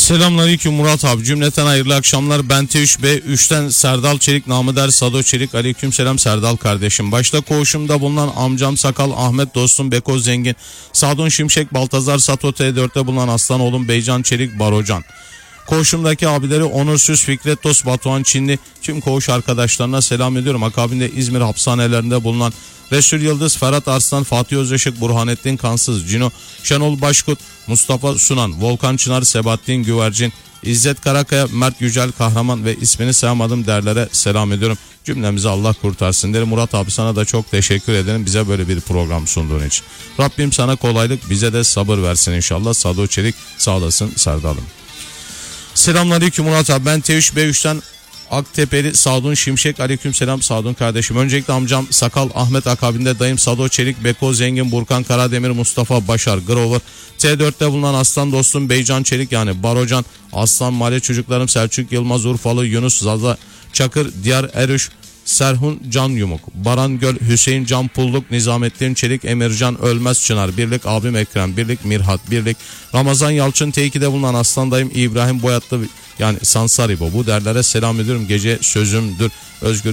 Selamünaleyküm Murat abi, cümleten hayırlı akşamlar. Ben T3B3'ten Serdal Çelik, namı der Sado Çelik. Aleykümselam Serdal kardeşim. Başta koğuşumda bulunan amcam Sakal, Ahmet dostum Beko Zengin, Sadun Şimşek, Baltazar Sato, T4'te bulunan aslan oğlum Beycan Çelik, Barocan. Koğuşumdaki abileri Onursuz, Fikret Dost, Batuhan Çinli, tüm koğuş arkadaşlarına selam ediyorum. Akabinde İzmir hapishanelerinde bulunan Resul Yıldız, Ferhat Arslan, Fatih Özışık, Burhanettin Kansız, Cino, Şenol Başkut, Mustafa Sunan, Volkan Çınar, Sebahattin Güvercin, İzzet Karakaya, Mert Yücel Kahraman ve ismini sayamadım derlere selam ediyorum. Cümlemizi Allah kurtarsın derim. Murat abi, sana da çok teşekkür ederim bize böyle bir program sunduğun için. Rabbim sana kolaylık, bize de sabır versin inşallah. Sado Çelik sağ olasın Serdal'ım. Selamünaleyküm Murat abi, ben T3B3'ten Aktepeli Sadun Şimşek. Aleykümselam Sadun kardeşim. Öncelikle amcam Sakal, Ahmet, akabinde dayım Sado Çelik, Beko Zengin, Burkan Karademir, Mustafa Başar, Grover, T4'te bulunan aslan dostum Beycan Çelik yani Barocan, Aslan Mahalle çocuklarım Selçuk Yılmaz, Urfalı Yunus, Zaza Çakır, Diyar Erüş, Serhun Can Yumuk, Baran Göl, Hüseyin Can Pulluk, Nizamettin Çelik, Emircan Ölmez Çınar, Birlik abim Ekrem, Birlik Mirhat, Birlik Ramazan Yalçın, T2'de bulunan aslan dayım İbrahim Boyatlı yani Sansaribo. Bu derlere selam ediyorum. Gece sözümdür. Özgür